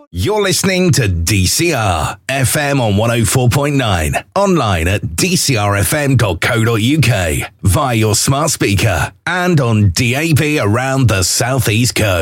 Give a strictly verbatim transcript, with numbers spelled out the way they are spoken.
You're listening to D C R F M on one oh four point nine, online at d c r f m dot co dot u k, via your smart speaker, and on D A B around the South East Coast.